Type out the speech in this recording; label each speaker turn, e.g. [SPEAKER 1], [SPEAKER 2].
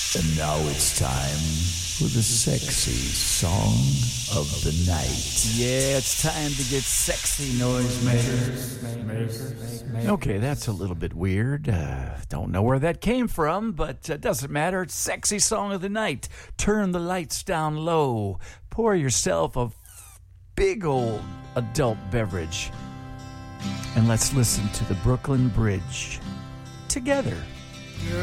[SPEAKER 1] And now it's time for the sexy song of the night.
[SPEAKER 2] Yeah, it's time to get sexy, noisemakers. Okay, that's a little bit weird. Don't know where that came from, but doesn't matter. It's sexy song of the night. Turn the lights down low. Pour yourself a big old adult beverage. And let's listen to the Brooklyn Bridge together.